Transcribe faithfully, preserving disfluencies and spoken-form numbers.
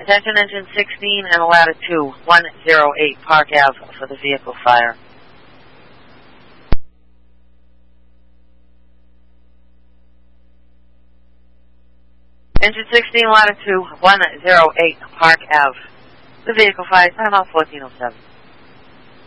Attention engine sixteen and ladder two, one oh eight Park Avenue for the vehicle fire. Engine sixteen, ladder two, one oh eight Park Avenue. The vehicle fire, time out fourteen oh seven.